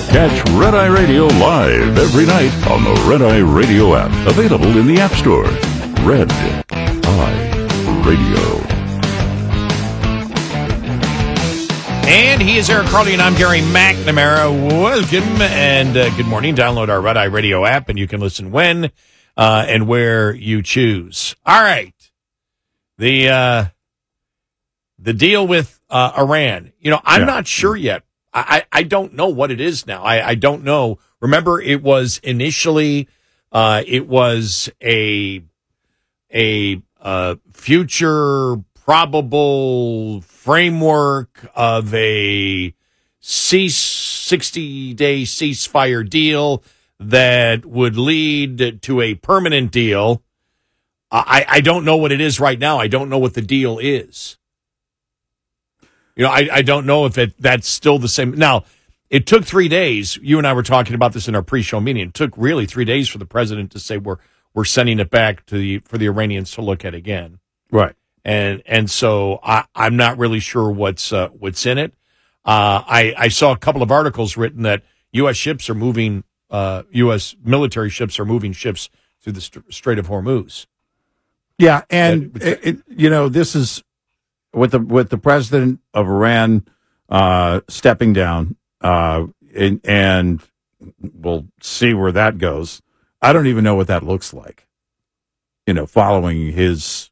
Catch Red Eye Radio live every night on the Red Eye Radio app. Available in the App Store. Red Eye Radio. And he is Eric Carly, and I'm Gary McNamara. Welcome and good morning. Download our Red Eye Radio app, and you can listen when and where you choose. All right. The deal with Iran. You know, I'm not sure yet. I don't know what it is now. I don't know. Remember, it was initially it was a future probable framework of a 60-day ceasefire deal that would lead to a permanent deal. I don't know what it is right now. I don't know what the deal is. You know, I don't know if that's still the same. Now, it took 3 days. You and I were talking about this in our pre-show meeting. It took really 3 days for the president to say we're sending it back for the Iranians to look at again. Right. And so I'm not really sure what's in it. I saw a couple of articles written that U.S. ships are moving, U.S. military ships are moving ships through the Strait of Hormuz. Yeah, and this is with the president of Iran stepping down, and we'll see where that goes. I don't even know what that looks like. You know, following his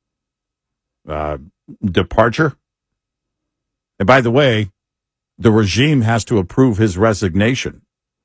departure. And by the way, the regime has to approve his resignation.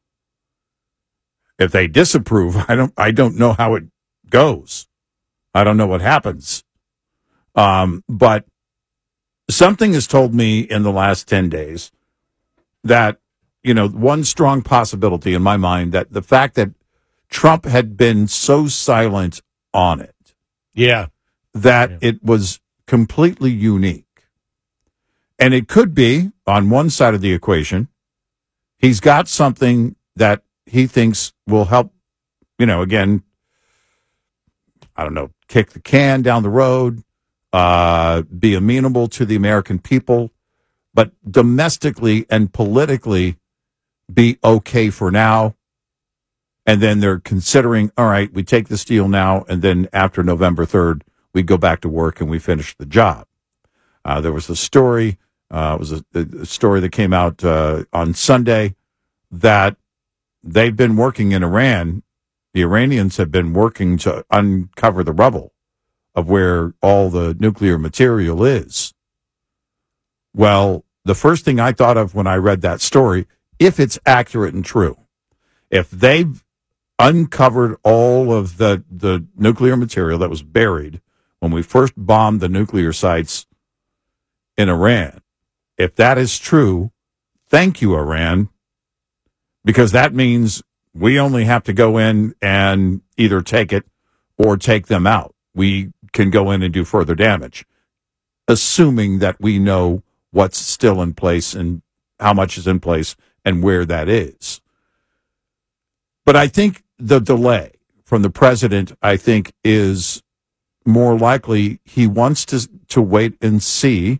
If they disapprove, I don't know how it goes. I don't know what happens. But something has told me in the last 10 days that, you know, one strong possibility in my mind that the fact that Trump had been so silent on it. Yeah. That it was completely unique. And it could be, on one side of the equation, he's got something that he thinks will help, you know, again, I don't know, kick the can down the road, be amenable to the American people, but domestically and politically be okay for now. And then they're considering, all right, we take this deal now, and then after November 3rd, we go back to work and we finish the job. There was a story, a story that came out on Sunday that they've been working in Iran. The Iranians have been working to uncover the rubble of where all the nuclear material is. Well, the first thing I thought of when I read that story, if it's accurate and true, if they've uncovered all of the nuclear material that was buried when we first bombed the nuclear sites in Iran, if that is true, thank you, Iran, because that means we only have to go in and either take it or take them out. We can go in and do further damage, assuming that we know what's still in place and how much is in place and where that is. But I think the delay from the president, I think, is more likely he wants to wait and see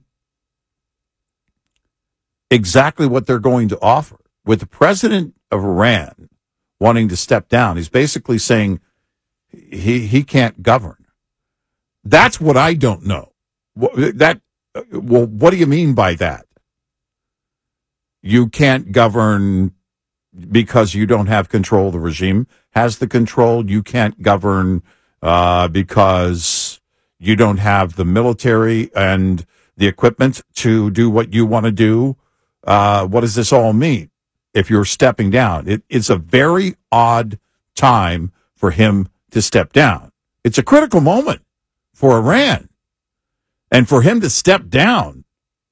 exactly what they're going to offer. With the president of Iran wanting to step down, he's basically saying he can't govern. That's what I don't know. Well, what do you mean by that? You can't govern because you don't have control. The regime has the control. You can't govern because you don't have the military and the equipment to do what you want to do. What does this all mean if you're stepping down? It's a very odd time for him to step down. It's a critical moment for Iran. And for him to step down,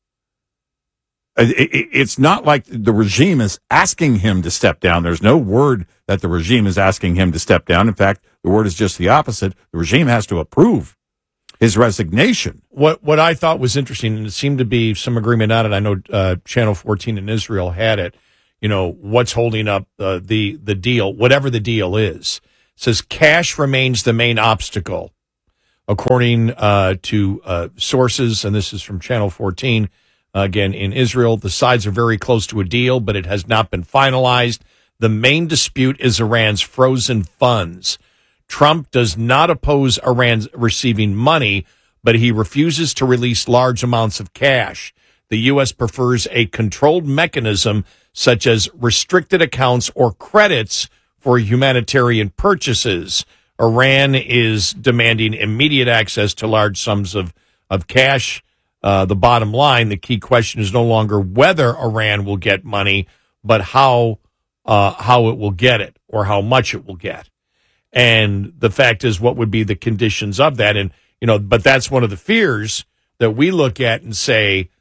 it's not like the regime is asking him to step down. There's no word that the regime is asking him to step down. In fact, the word is just the opposite. The regime has to approve his resignation. What I thought was interesting, and it seemed to be some agreement on it. I know Channel 14 in Israel had it. You know, what's holding up the deal, whatever the deal is. It says cash remains the main obstacle. According to sources, and this is from Channel 14, again, in Israel. The sides are very close to a deal, but it has not been finalized. The main dispute is Iran's frozen funds. Trump does not oppose Iran receiving money, but he refuses to release large amounts of cash. The U.S. prefers a controlled mechanism such as restricted accounts or credits for humanitarian purchases. Iran is demanding immediate access to large sums of cash. The bottom line, the key question is no longer whether Iran will get money, but how it will get it or how much it will get. And the fact is, what would be the conditions of that? And, but that's one of the fears that we look at and say,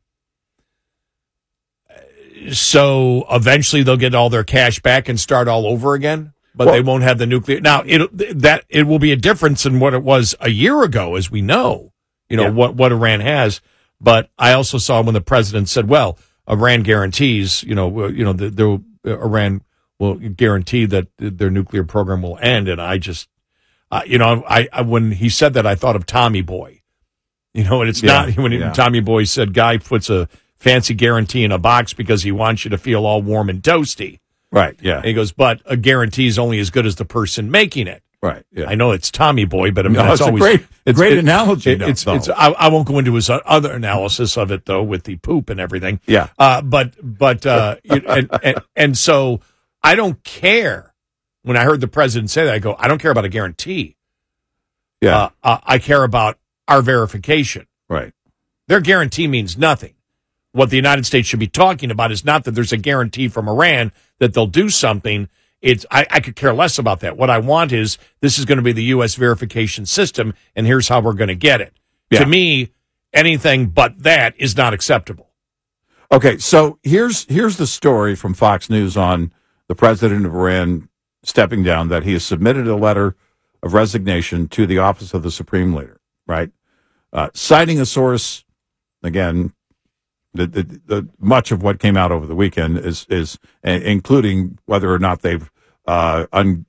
so eventually they'll get all their cash back and start all over again, but they won't have the nuclear. Now, it will be a difference in what it was a year ago, as we know, what Iran has. But I also saw when the president said, well, Iran guarantees, Iran will guarantee that their nuclear program will end. And I just, when he said that, I thought of Tommy Boy, and it's not when Tommy Boy said, guy puts a fancy guarantee in a box because he wants you to feel all warm and toasty. Right. Yeah. And he goes, but a guarantee is only as good as the person making it. Right. Yeah. I know it's Tommy Boy, but I mean, it's always a great analogy. I won't go into his other analysis of it though, with the poop and everything. Yeah. And so I don't care. When I heard the president say that, I go, I don't care about a guarantee. Yeah. I care about our verification. Right. Their guarantee means nothing. What the United States should be talking about is not that there's a guarantee from Iran that they'll do something. I could care less about that. What I want is this is going to be the U.S. verification system, and here's how we're going to get it. Yeah. To me, anything but that is not acceptable. Okay, so here's the story from Fox News on the president of Iran stepping down, that he has submitted a letter of resignation to the office of the supreme leader, right? Citing a source, again, the much of what came out over the weekend is including whether or not they've dug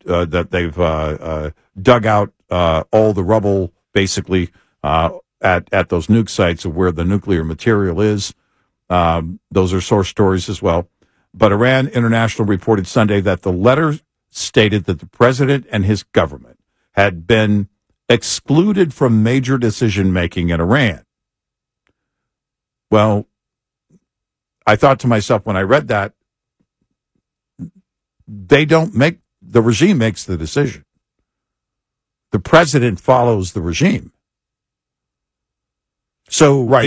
out all the rubble basically at those nuke sites of where the nuclear material is. Those are source stories as well. But Iran International reported Sunday that the letter stated that the president and his government had been excluded from major decision making in Iran. Well, I thought to myself when I read that, the regime makes the decision. The president follows the regime. So, right.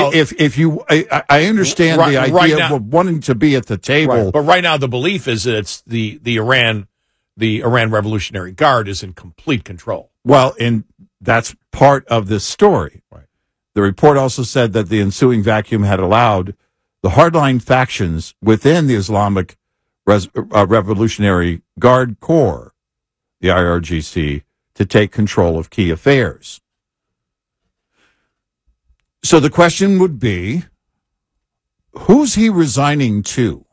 I understand the idea of wanting to be at the table. Right. But right now the belief is that it's the Iran Revolutionary Guard is in complete control. Well, and that's part of this story. Right. The report also said that the ensuing vacuum had allowed the hardline factions within the Islamic Revolutionary Guard Corps, the IRGC, to take control of key affairs. So the question would be, who's he resigning to?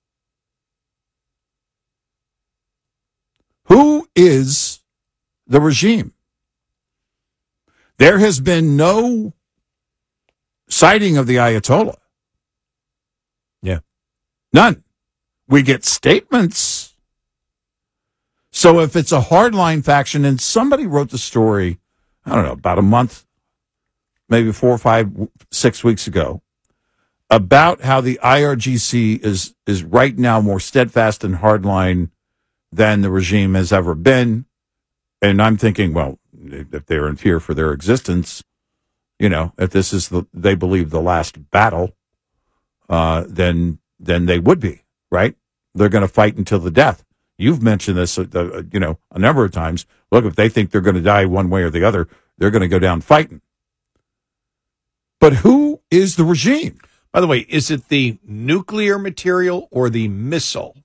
Who is the regime? There has been no citing of the Ayatollah. Yeah. None. We get statements. So if it's a hardline faction, and somebody wrote the story, I don't know, about a month, maybe 4, 5, 6 weeks ago, about how the IRGC is right now more steadfast and hardline than the regime has ever been. And I'm thinking, well, if they're in fear for their existence, if this is they believe the last battle, then they would be, right? They're going to fight until the death. You've mentioned this, a number of times. Look, if they think they're going to die one way or the other, they're going to go down fighting. But who is the regime? By the way, is it the nuclear material or the missile?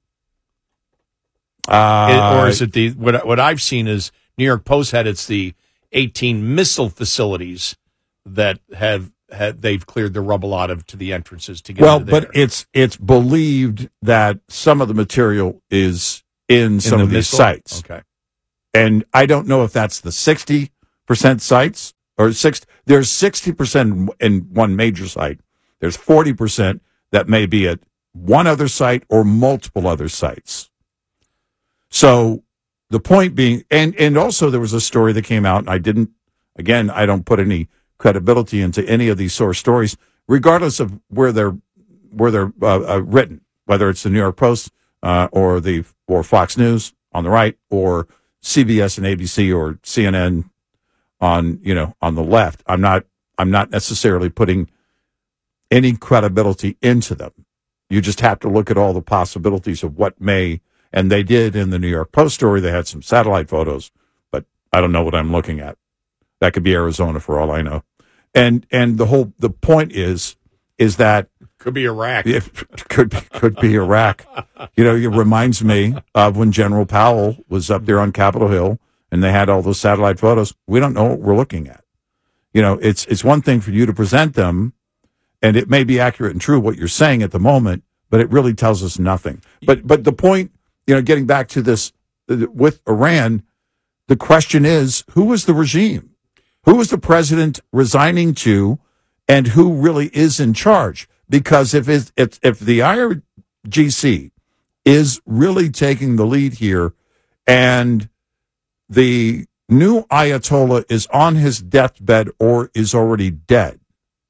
Or is it what I've seen is New York Post had it's the 18 missile facilities that they've cleared the rubble out of to the entrances to get into there. But it's believed that some of the material is in some of these sites. Okay. And I don't know if that's the 60% sites or there's 60% in one major site, There's 40% that may be at one other site or multiple other sites. So the point being, and also there was a story that came out, and I don't put any credibility into any of these source stories, regardless of where they're written, whether it's the New York Post or Fox News on the right, or CBS and ABC or CNN on the left. I'm not necessarily putting any credibility into them. You just have to look at all the possibilities of what may, and they did in the New York Post story. They had some satellite photos, but I don't know what I'm looking at. That could be Arizona for all I know. And the point is that could be Iraq. It could be Iraq. It reminds me of when General Powell was up there on Capitol Hill and they had all those satellite photos. We don't know what we're looking at. It's one thing for you to present them, and it may be accurate and true what you're saying at the moment, but it really tells us nothing. But the point, getting back to this with Iran, the question is, who is the regime? Who is the president resigning to, and who really is in charge? Because if the IRGC is really taking the lead here, and the new Ayatollah is on his deathbed or is already dead,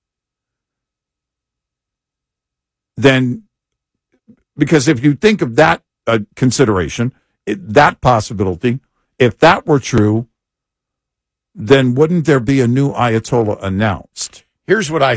then, because if you think of that consideration, that possibility, if that were true, then wouldn't there be a new Ayatollah announced? Here's what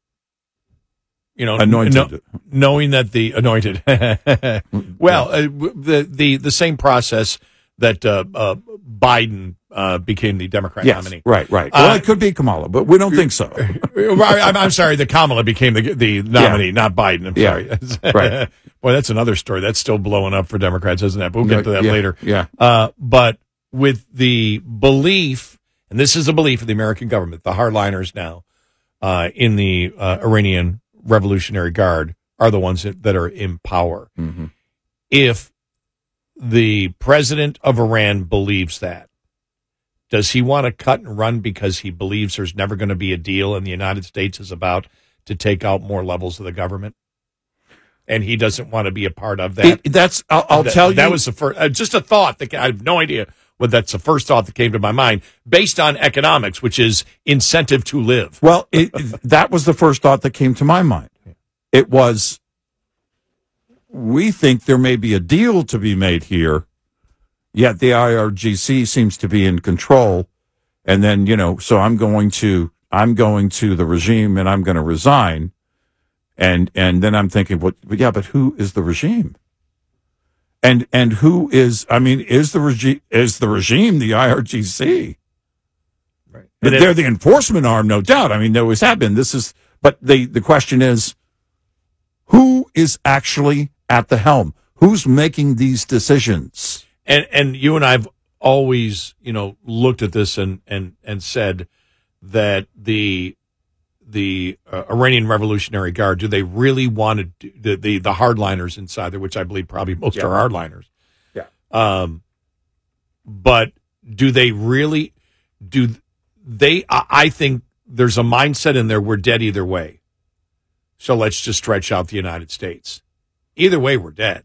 anointed. Knowing that the anointed, well, the same process that Biden became the Democrat nominee. Right. Well, it could be Kamala, but we don't think so. I'm sorry, that Kamala became the nominee, not Biden. I'm sorry. Right. Boy, that's another story. That's still blowing up for Democrats, isn't it? But we'll get to that later. Yeah. But with the belief, and this is a belief of the American government, the hardliners now in the Iranian Revolutionary Guard are the ones that are in power. Mm-hmm. If the president of Iran believes that, does he want to cut and run because he believes there's never going to be a deal and the United States is about to take out more levels of the government? And he doesn't want to be a part of that. I'll tell you. That was the first, just a thought. I have no idea whether that's the first thought that came to my mind based on economics, which is incentive to live. Well, that was the first thought that came to my mind. It was, we think there may be a deal to be made here, yet the IRGC seems to be in control. And then, so I'm going to the regime and I'm going to resign. And then I'm thinking, but who is the regime? And who is, is the regime the IRGC? Right. They're the enforcement arm, no doubt. There always have been. But the question is, who is actually at the helm? Who's making these decisions? And you and I've always, looked at this and said that the Iranian Revolutionary Guard, do they really want to do the hardliners inside there, which I believe probably most are hardliners. Yeah. But do they really I think there's a mindset in there, we're dead either way. So let's just stretch out the United States. Either way, we're dead.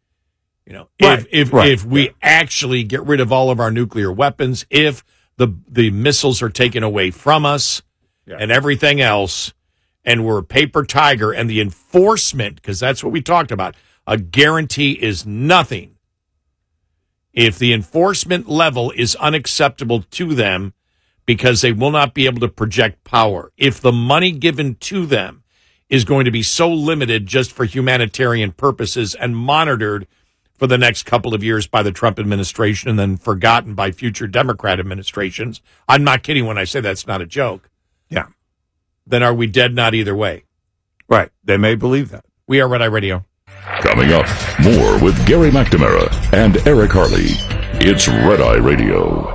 If we actually get rid of all of our nuclear weapons, if the missiles are taken away from us, and everything else, and we're a paper tiger, and the enforcement, because that's what we talked about, a guarantee is nothing. If the enforcement level is unacceptable to them because they will not be able to project power, if the money given to them is going to be so limited just for humanitarian purposes and monitored for the next couple of years by the Trump administration and then forgotten by future Democrat administrations, I'm not kidding when I say that's not a joke. Yeah. Then are we dead? Not either way. Right. They may believe that. We are Red Eye Radio. Coming up, more with Gary McNamara and Eric Harley. It's Red Eye Radio.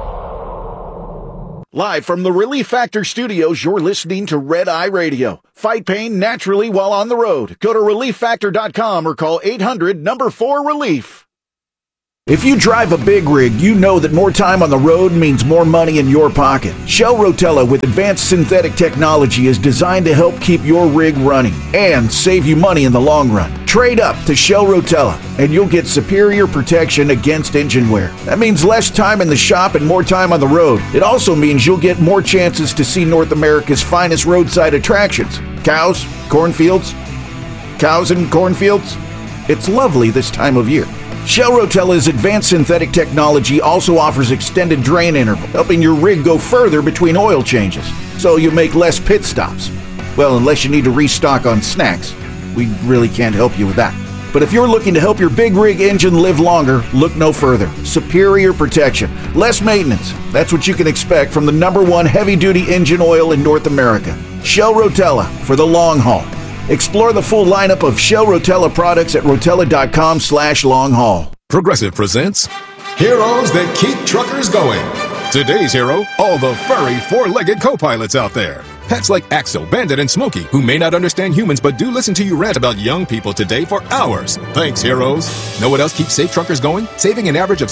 Live from the Relief Factor Studios, you're listening to Red Eye Radio. Fight pain naturally while on the road. Go to ReliefFactor.com or call 800-4-RELIEF. If you drive a big rig, you know that more time on the road means more money in your pocket. Shell Rotella with advanced synthetic technology is designed to help keep your rig running and save you money in the long run. Trade up to Shell Rotella and you'll get superior protection against engine wear. That means less time in the shop and more time on the road. It also means you'll get more chances to see North America's finest roadside attractions. Cows, cornfields, cows and cornfields. It's lovely this time of year. Shell Rotella's advanced synthetic technology also offers extended drain interval, helping your rig go further between oil changes, so you make less pit stops. Well, unless you need to restock on snacks. We really can't help you with that. But if you're looking to help your big rig engine live longer, look no further. Superior protection, less maintenance. That's what you can expect from the #1 heavy-duty engine oil in North America. Shell Rotella for the long haul. Explore the full lineup of Shell Rotella products at rotella.com/long-haul. Progressive presents Heroes That Keep Truckers Going. Today's hero, all the furry four-legged co-pilots out there. Pets like Axel, Bandit, and Smokey, who may not understand humans but do listen to you rant about young people today for hours. Thanks, heroes. Know what else keeps safe truckers going? Saving an average of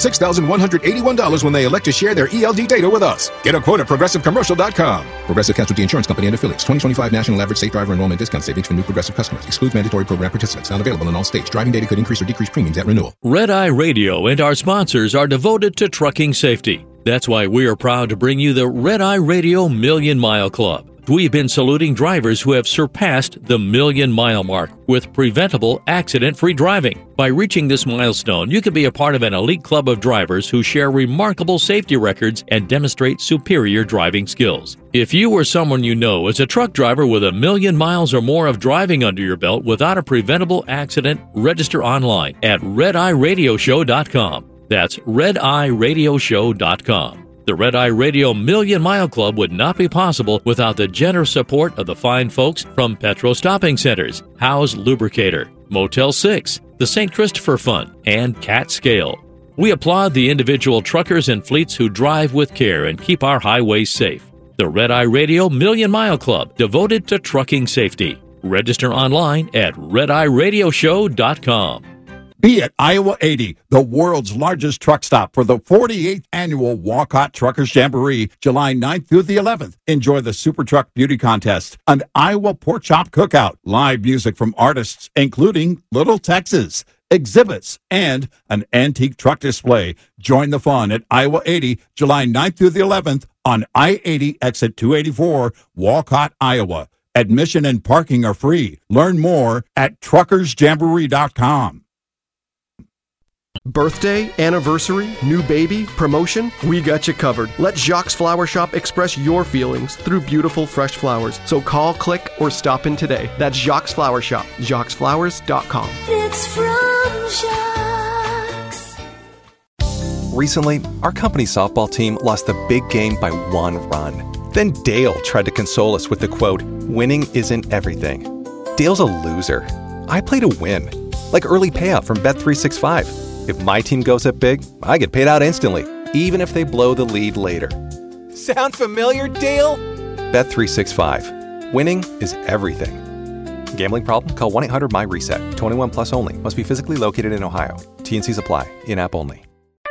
$6,181 when they elect to share their ELD data with us. Get a quote at ProgressiveCommercial.com. Progressive Casualty Insurance Company and Affiliates. 2025 National Average Safe Driver Enrollment Discount Savings for new Progressive customers. Excludes mandatory program participants. Not available in all states. Driving data could increase or decrease premiums at renewal. Red Eye Radio and our sponsors are devoted to trucking safety. That's why we are proud to bring you the Red Eye Radio Million Mile Club. We've been saluting drivers who have surpassed the million-mile mark with preventable, accident-free driving. By reaching this milestone, you can be a part of an elite club of drivers who share remarkable safety records and demonstrate superior driving skills. If you or someone you know is a truck driver with 1 million miles or more of driving under your belt without a preventable accident, register online at RedEyeRadioshow.com. That's RedEyeRadioshow.com. The Red Eye Radio Million Mile Club would not be possible without the generous support of the fine folks from Petro Stopping Centers, Howe's Lubricator, Motel 6, the St. Christopher Fund, and Cat Scale. We applaud the individual truckers and fleets who drive with care and keep our highways safe. The Red Eye Radio Million Mile Club, devoted to trucking safety. Register online at RedEyeRadioshow.com. Be at Iowa 80, the world's largest truck stop for the 48th annual Walcott Truckers Jamboree, July 9th through the 11th. Enjoy the Super Truck Beauty Contest, an Iowa Pork Chop Cookout, live music from artists including Little Texas, exhibits, and an antique truck display. Join the fun at Iowa 80, July 9th through the 11th on I-80 exit 284, Walcott, Iowa. Admission and parking are free. Learn more at truckersjamboree.com. Birthday, anniversary, new baby, promotion, we got you covered. Let Jacques Flower Shop express your feelings through beautiful fresh flowers. So call, click, or stop in today. That's Jacques Flower Shop, jacquesflowers.com. It's from Jacques. Recently, our company softball team lost the big game by 1 run. Then Dale tried to console us with the quote, "Winning isn't everything." Dale's a loser. I play to win, like early payout from Bet365. If my team goes up big, I get paid out instantly, even if they blow the lead later. Sound familiar, Dale? Bet365. Winning is everything. Gambling problem? Call 1-800-MY-RESET. 21 plus only. Must be physically located in Ohio. T&Cs apply. In-app only.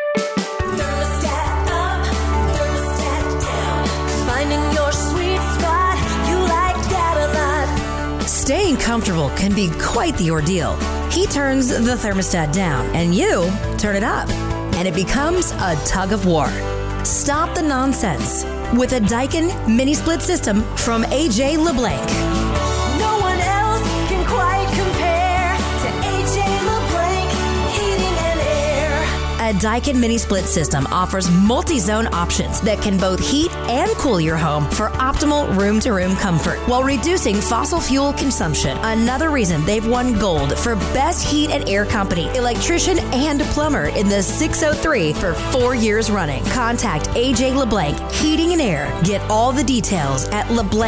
Thermostat up, thermostat down. Finding your sweet spot, you like that a lot. Staying comfortable can be quite the ordeal. He turns the thermostat down, and you turn it up, and it becomes a tug of war. Stop the nonsense with a Daikin mini split system from AJ LeBlanc. No one else can quite compare to AJ LeBlanc Heating and Air. A Daikin mini split system offers multi-zone options that can both heat and cool your home for optimal room-to-room comfort while reducing fossil fuel consumption. Another reason they've won gold for Best Heat and Air Company, electrician and plumber in the 603 for 4 years running. Contact AJ LeBlanc Heating and Air. Get all the details at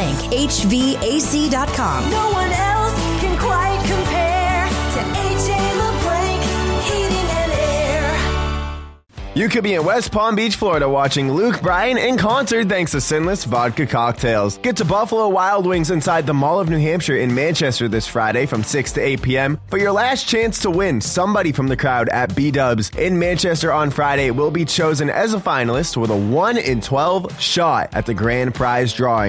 LeBlancHVAC.com. No one else can quite compare to AJ LeBlanc Heating and Air. You could be in West Palm Beach, Florida watching Luke Bryan in concert thanks to Sinless Vodka Cocktails. Get to Buffalo Wild Wings inside the Mall of New Hampshire in Manchester this Friday from 6 to 8 p.m. for your last chance to win. Somebody from the crowd at B-Dubs in Manchester on Friday will be chosen as a finalist with a 1 in 12 shot at the grand prize drawing.